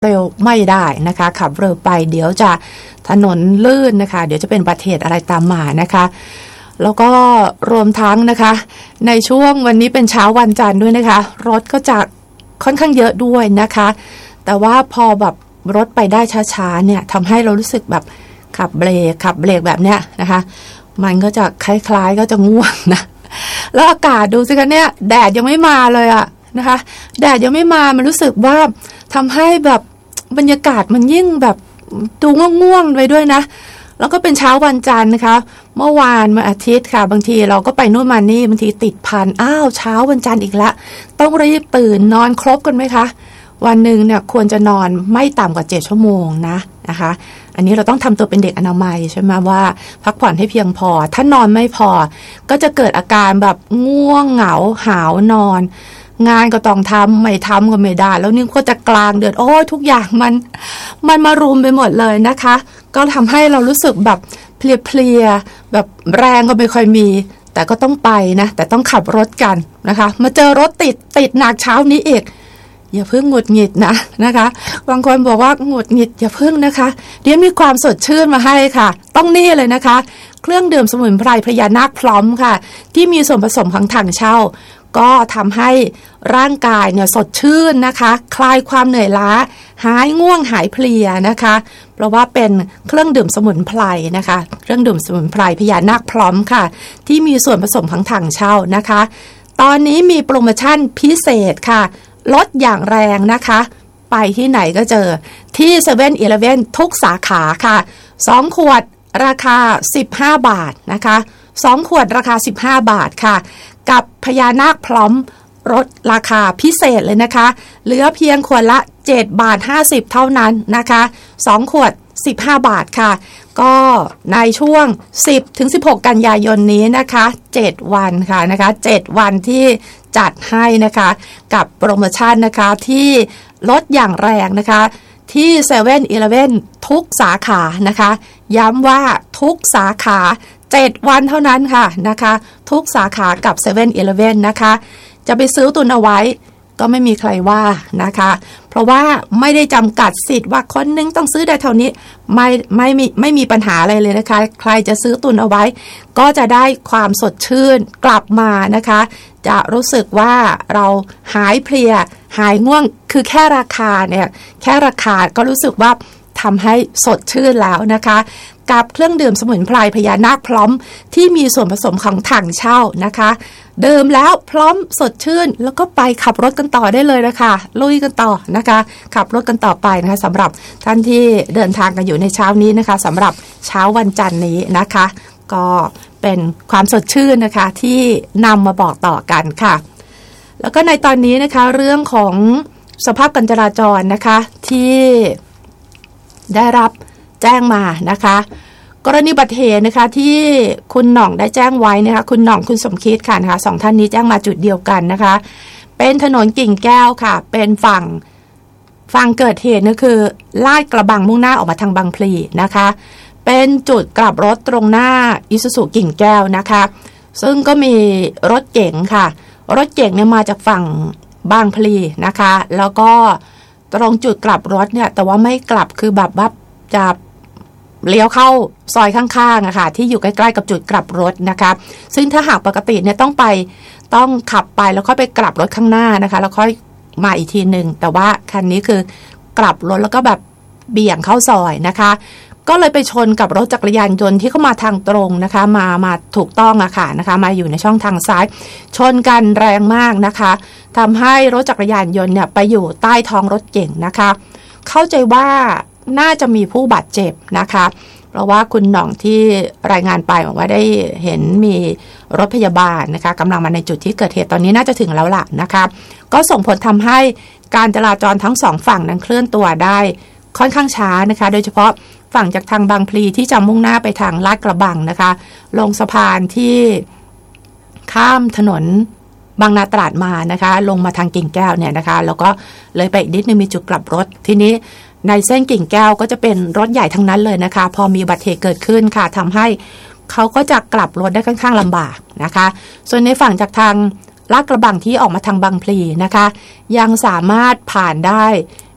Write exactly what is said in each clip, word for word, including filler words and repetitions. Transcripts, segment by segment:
เร็วไม่ได้นะคะขับเร็วไปเดี๋ยวจะถนนลื่นนะคะเดี๋ยวจะเป็นอุบัติเหตุอะไรตามมานะคะแล้วก็รวมทั้งนะคะในช่วงวันนี้เป็นเช้าวันจันทร์ด้วยนะคะรถก็จะค่อนข้างเยอะด้วยนะคะแต่ว่าพอแบบรถไปได้ช้าๆเนี่ยทำให้เรารู้สึกแบบขับเบรกขับเบรกแบบเนี้ยนะคะมันก็จะคล้ายๆก็จะง่วงนะแล้วอากาศดูสิคะเนี่ยแดดยังไม่มาเลยอะนะคะแดดยังไม่มามันรู้สึกว่าทำให้แบบบรรยากาศมันยิ่งแบบดูง่วงๆไปด้วยนะแล้วก็เป็นเช้าวันจันทร์นะคะเมื่อวานวันอาทิตย์ค่ะบางทีเราก็ไปนู่นมานี่บางทีติดพันอ้าวเช้าวันจันทร์อีกแล้วต้องรีบตื่นนอนครบกันไหมคะวันหนึ่งเนี่ยควรจะนอนไม่ต่ำกว่าเจ็ดชั่วโมงนะนะคะอันนี้เราต้องทำตัวเป็นเด็กอนามัยใช่ไหมว่าพักผ่อนให้เพียงพอถ้านอนไม่พอก็จะเกิดอาการแบบง่วงเหงาหาวนอนงานก็ต้องทำไม่ทำก็ไม่ได้แล้วนี่ก็จะกลางเดือนโอ้ยทุกอย่างมันมันมารุมไปหมดเลยนะคะก็ทำให้เรารู้สึกแบบเพลียๆแบบแรงก็ไม่ค่อยมีแต่ก็ต้องไปนะแต่ต้องขับรถกันนะคะมาเจอรถติดติดหนักเช้านี้อีกอย่าเพิ่งหงุดหงิดนะนะคะบางคนบอกว่าหงุดหงิดอย่าเพิ่งนะคะเดี๋ยวมีความสดชื่นมาให้ค่ะต้องนี่เลยนะคะเครื่องดื่มสมุนไพรพญานาคพร้อมค่ะที่มีส่วนผสมของถังเช่าก็ทำให้ร่างกายเนี่ยสดชื่นนะคะคลายความเหนื่อยล้าหายง่วงหายเพลียนะคะเพราะว่าเป็นเครื่องดื่มสมุนไพรนะคะเครื่องดื่มสมุนไพรพญานาคพร้อมค่ะที่มีส่วนผสมของถังเช่านะคะตอนนี้มีโปรโมชั่นพิเศษค่ะลดอย่างแรงนะคะไปที่ไหนก็เจอที่เซเว่นอีเลฟเว่นทุกสาขาค่ะสองขวดราคาสิบห้าบาทนะคะสองขวดราคาสิบห้าบาทค่ะกับพญานาคพร้อมลดราคาพิเศษเลยนะคะเหลือเพียงขวดละเจ็ดบาทห้าสิบเท่านั้นนะคะสองขวดสิบห้าบาทค่ะก็ในช่วงสิบถึงสิบหกกันยายนนี้นะคะเจ็ดวันค่ะนะคะเจ็ดวันที่จัดให้นะคะกับโปรโมชั่นนะคะที่ลดอย่างแรงนะคะที่เซเว่นอีเลฟเว่นทุกสาขานะคะย้ำว่าทุกสาขาเจ็ดวันเท่านั้นค่ะนะคะทุกสาขากับเซเว่นอีเลฟเว่นนะคะจะไปซื้อตุนเอาไว้ก็ไม่มีใครว่านะคะเพราะว่าไม่ได้จำกัดสิทธิ์ว่าคนนึงต้องซื้อได้เท่านี้ไม่ไม่มีไม่มีปัญหาอะไรเลยนะคะใครจะซื้อตุนเอาไว้ก็จะได้ความสดชื่นกลับมานะคะจะรู้สึกว่าเราหายเพลียหายง่วงคือแค่ราคาเนี่ยแค่ราคาก็รู้สึกว่าทำให้สดชื่นแล้วนะคะกับเครื่องดื่มสมุนไพรพญานาคพร้อมที่มีส่วนผสมของถังเช่านะคะดื่มแล้วพร้อมสดชื่นแล้วก็ไปขับรถกันต่อได้เลยนะคะลุยกันต่อนะคะขับรถกันต่อไปนะคะสำหรับท่านที่เดินทางกันอยู่ในเช้านี้นะคะสำหรับเช้าวันจันทร์นี้นะคะก็เป็นความสดชื่นนะคะที่นำมาบอกต่อกันค่ะแล้วก็ในตอนนี้นะคะเรื่องของสภาพการจราจรนะคะที่ได้รับแจ้งมานะคะกรณีอุบัติเหตุนะคะที่คุณหน่องได้แจ้งไว้นะคะคุณหน่องคุณสมคิดค่ะนะคะสองท่านนี้แจ้งมาจุดเดียวกันนะคะเป็นถนนกิ่งแก้วค่ะเป็นฝั่งฝั่งเกิดเหตุนั่นคือลาดกระบังมุ่งหน้าออกมาทางบางพลีนะคะเป็นจุดกลับรถตรงหน้าอิซูซุกิ่งแก้วนะคะซึ่งก็มีรถเก๋งค่ะรถเก๋งเนี่ยมาจากฝั่งบางพลีนะคะแล้วก็ตรงจุดกลับรถเนี่ยแต่ว่าไม่กลับคือแบบว่าจะเลี้ยวเข้าซอยข้างๆอะค่ะที่อยู่ใกล้ๆกับจุดกลับรถนะคะซึ่งถ้าหากปกติเนี่ยต้องไปต้องขับไปแล้วค่อยไปกลับรถข้างหน้านะคะแล้วค่อยมาอีกทีหนึ่งแต่ว่าคันนี้คือกลับรถแล้วก็แบบเบี่ยงเข้าซอยนะคะก็เลยไปชนกับรถจักรยานยนต์ที่เข้ามาทางตรงนะคะมามาถูกต้องอะค่ะนะคะมาอยู่ในช่องทางซ้ายชนกันแรงมากนะคะทำให้รถจักรยานยนต์เนี่ยไปอยู่ใต้ท้องรถเก๋งนะคะเข้าใจว่าน่าจะมีผู้บาดเจ็บนะคะเพราะว่าคุณหน่องที่รายงานไปบอกว่าได้เห็นมีรถพยาบาลนะคะกำลังมาในจุดที่เกิดเหตุตอนนี้น่าจะถึงแล้วล่ะนะคะก็ส่งผลทำให้การจราจรทั้งสองฝั่งนั้นเคลื่อนตัวได้ค่อนข้างช้านะคะโดยเฉพาะฝั่งจากทางบางพลีที่จะมุ่งหน้าไปทางลาดกระบังนะคะลงสะพานที่ข้ามถนนบางนาตราดมานะคะลงมาทางกิ่งแก้วเนี่ยนะคะแล้วก็เลยไปอีกนิดนึงมีจุดกลับรถทีนี้ในเส้นกิ่งแก้วก็จะเป็นรถใหญ่ทั้งนั้นเลยนะคะพอมีอุบัติเหตุเกิดขึ้นค่ะทำให้เขาก็จะกลับรถได้ค่อนข้างลำบากนะคะส่วนในฝั่งจากทางลาดกระบังที่ออกมาทางบางพลีนะคะยังสามารถผ่านได้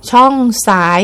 ช่องสาย